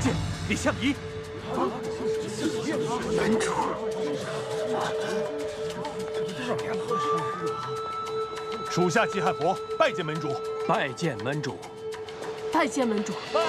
见李相夷。 门主， 属下季汉伯拜见门主。 拜见门主。 拜见门主。